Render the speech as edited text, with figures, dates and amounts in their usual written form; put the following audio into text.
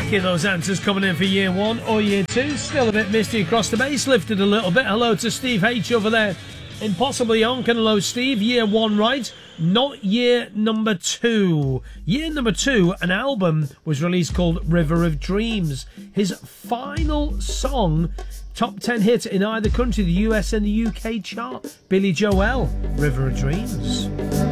cracking, those answers coming in for year one or year two. Still a bit misty across the base, lifted a little bit. Hello to Steve H over there in possibly Yonk. And hello, Steve. Year one right, not year number two. Year number two, an album was released called River of Dreams. His final song, top 10 hit in either country, the US and the UK chart. Billy Joel, River of Dreams.